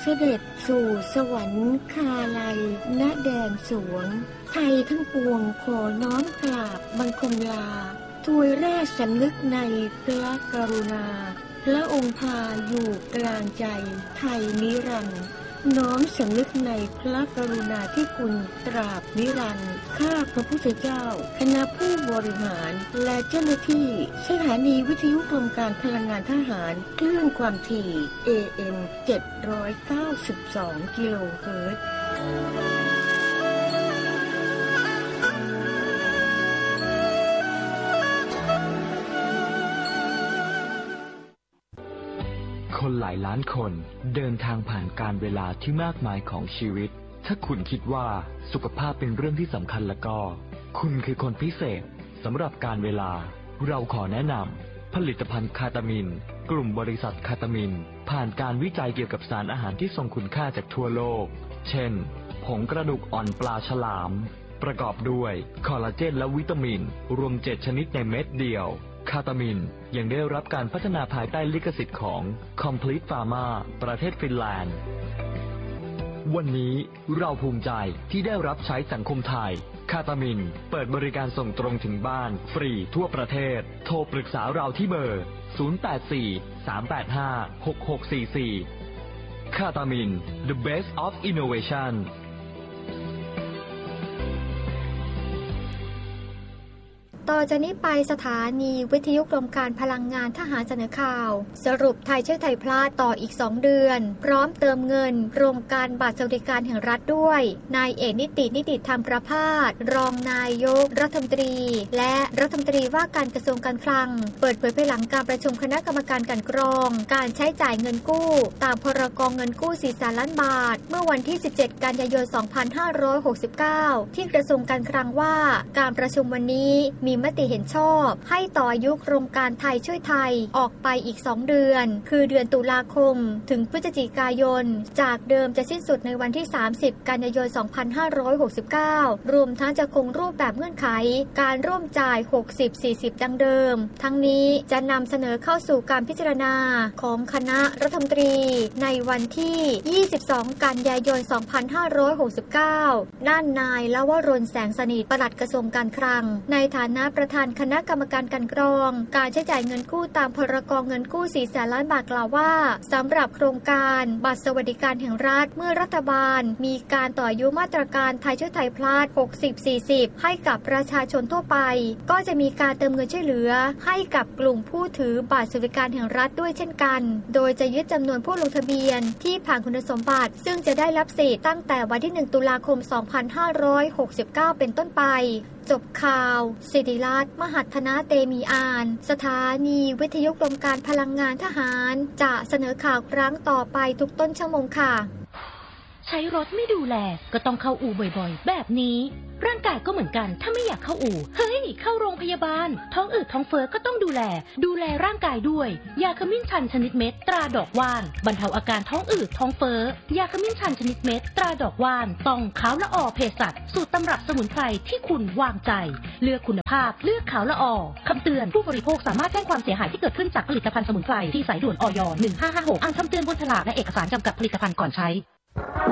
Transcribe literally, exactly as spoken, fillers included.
ด็จสู่สวรรคาลัยณแดนสวงไทยทั้งปวงขอน้อมกราบบังคมลาถวยราชสำนึกในพระกรุณาพระองค์พาอยู่กลางใจไทยนิรันดร์น้อมสำนึกในพระกรุณาธิคุณตราบนิรันดร์ข้าพระพุทธเจ้าคณะผู้บริหารและเจ้าหน้าที่สถานีวิทยุกรมการพลังงานทหารคลื่นความถี่ เอ เอ็ม เจ็ดร้อยเก้าสิบสอง กิโลเฮิรตซ์คนหลายล้านคนเดินทางผ่านการเวลาที่มากมายของชีวิตถ้าคุณคิดว่าสุขภาพเป็นเรื่องที่สำคัญแล้วก็คุณคือคนพิเศษสำหรับการเวลาเราขอแนะนำผลิตภัณฑ์คาตามินกลุ่มบริษัทคาตามินผ่านการวิจัยเกี่ยวกับสารอาหารที่ทรงคุณค่าจากทั่วโลกเช่นผงกระดูกอ่อนปลาฉลามประกอบด้วยคอลลาเจนและวิตามินรวมเจ็ดชนิดในเม็ดเดียวคาตามินยังได้รับการพัฒนาภายใต้ลิขสิทธิ์ของ Complete Pharma ประเทศฟินแลนด์วันนี้เราภูมิใจที่ได้รับใช้สังคมไทยคาตามินเปิดบริการส่งตรงถึงบ้านฟรีทั่วประเทศโทรปรึกษาเราที่เบอร์ศูนย์ แปด สี่ สาม แปด ห้า หก หก สี่ สี่คาตามิน The Best of Innovation ต่อจากนี้ไปสถานีวิทยุกรมการพลังงานทหารเสนอข่าวสรุปไทยช่วยไทยพลาดต่ออีกสองเดือนพร้อมเติมเงินโครงการบัตรสวัสดิการแห่งรัฐด้วยนายเอกนิตินิติธรรมประภาสรองนายกรัฐมนตรีและรัฐมนตรีว่าการกระทรวงการคลังเปิดเผยภายหลังการประชุมคณะกรรมการกลั่นกรองการใช้จ่ายเงินกู้ตามพรก.เงินกู้สี่แสนล้านบาทเมื่อวันที่สิบเจ็ดกันยายนสองพันห้าร้อยหกสิบเก้าที่กระทรวงการคลังว่าการประชุมวันนี้มีมติเห็นชอบให้ต่ออายุโครงการไทยช่วยไทยออกไปอีกสองเดือนคือเดือนตุลาคมถึงพฤศจิกายนจากเดิมจะสิ้นสุดในวันที่สามสิบกันยายนสองพันห้าร้อยหกสิบเก้ารวมทั้งจะคงรูปแบบเงื่อนไขการร่วมจ่าย หกสิบ สี่สิบ ดังเดิมทั้งนี้จะนำเสนอเข้าสู่การพิจารณาของคณะรัฐมนตรีในวันที่ยี่สิบสองกันยายนสองพันห้าร้อยหกสิบเก้าด้านนายลวรนแสงสนิทปลัดกระทรวงการคลังในฐานะประธานคณะกรรมการกลั่นกรองการใช้จ่ายเงินกู้ตามพรก.เงินกู้สี่แสนล้านบาทกล่าวว่าสำหรับโครงการบัตรสวัสดิการแห่งรัฐเมื่อรัฐบาลมีการต่ออายุมาตรการไทยช่วยไทยพลาด หกสิบ สี่สิบ ให้กับประชาชนทั่วไปก็จะมีการเติมเงินช่วยเหลือให้กับกลุ่มผู้ถือบัตรสวัสดิการแห่งรัฐด้วยเช่นกันโดยจะยึดจำนวนผู้ลงทะเบียนที่ผ่านคุณสมบัติซึ่งจะได้รับสิทธิ์ตั้งแต่วันที่หนึ่งตุลาคมสองพันห้าร้อยหกสิบเก้าเป็นต้นไปจบข่าวศิริรัตน์มหัฒนาเตมีอานสถานีวิทยุกรมการพลังงานทหารจะเสนอข่าวครั้งต่อไปทุกต้นชั่วโมงค่ะใช้รถไม่ดูแลก็ต้องเข้าอู่บ่อยๆแบบนี้ร่างกายก็เหมือนกันถ้าไม่อยากเข้าอู่เฮ้ยเข้าโรงพยาบาลท้องอืดท้องเฟ้อก็ต้องดูแลดูแลร่างกายด้วยยาขมิ้นชันชนิดเม็ดตราดอกว่านบรรเทาอาการท้องอืดท้องเฟ้อยาขมิ้นชันชนิดเม็ดตราดอกว่านต้องขาวละออเภสัชสูตรตำรับสมุนไพรที่คุณวางใจเลือกคุณภาพเลือกขาวละออคำเตือนผู้บริโภคสามารถแจ้งความเสียหายที่เกิดขึ้นจากผลิตภัณฑ์สมุนไพรที่สายด่วนอยหนึ่งห้าห้าหกอ่านคำเตือนบนฉลากและเอกสารจำกัดผลิตภัณฑ์ก่อนใช้